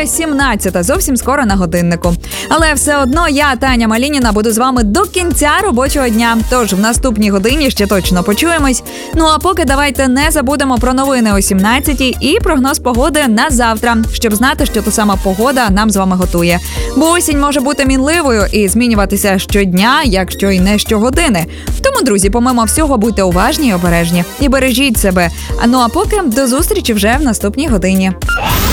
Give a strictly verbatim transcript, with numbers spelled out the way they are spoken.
вже сімнадцята, зовсім скоро на годиннику. Але все одно я, Таня Малініна, буду з вами до кінця робочого дня. Тож в наступній годині ще точно почуємось. Ну а поки давайте не забудемо про новини о сімнадцятій і прогноз погоди на завтра, щоб знати, що та сама погода нам з вами готує. Бо осінь може бути мінливою і змінюватися щодня, якщо й не щогодини. Тому, друзі, помимо всього, будьте уважні і обережні. І бережіть себе. Ну а поки до зустрічі вже в наступній годині.